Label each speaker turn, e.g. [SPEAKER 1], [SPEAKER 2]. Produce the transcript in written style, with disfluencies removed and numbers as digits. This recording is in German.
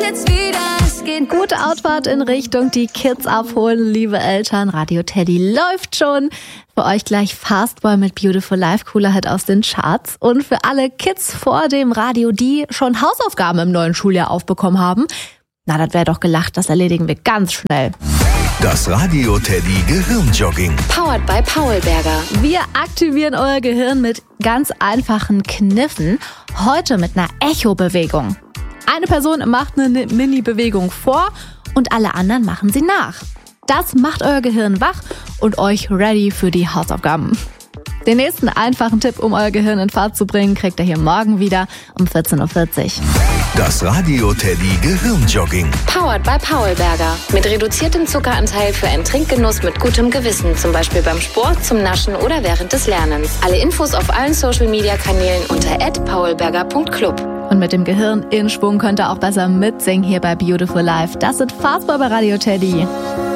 [SPEAKER 1] jetzt wieder, es geht.
[SPEAKER 2] Gute Outfahrt in Richtung die Kids abholen, liebe Eltern. Radio Teddy läuft schon. Für euch gleich Fastball mit Beautiful Life, cooler Hit aus den Charts. Und für alle Kids vor dem Radio, die schon Hausaufgaben im neuen Schuljahr aufbekommen haben, na, das wäre doch gelacht, das erledigen wir ganz schnell.
[SPEAKER 3] Das Radio Teddy Gehirnjogging.
[SPEAKER 4] Powered by Paulberger.
[SPEAKER 2] Wir aktivieren euer Gehirn mit ganz einfachen Kniffen. Heute mit einer Echo-Bewegung. Eine Person macht eine Mini-Bewegung vor und alle anderen machen sie nach. Das macht euer Gehirn wach und euch ready für die Hausaufgaben. Den nächsten einfachen Tipp, um euer Gehirn in Fahrt zu bringen, kriegt ihr hier morgen wieder um 14.40 Uhr.
[SPEAKER 3] Das Radio Teddy Gehirnjogging.
[SPEAKER 4] Powered by Paulberger. Mit reduziertem Zuckeranteil für einen Trinkgenuss mit gutem Gewissen. Zum Beispiel beim Sport, zum Naschen oder während des Lernens. Alle Infos auf allen Social-Media-Kanälen unter @paulberger.club.
[SPEAKER 2] Und mit dem Gehirn in Schwung könnt ihr auch besser mitsingen hier bei Beautiful Life. Das sind Fastball bei Radio Teddy.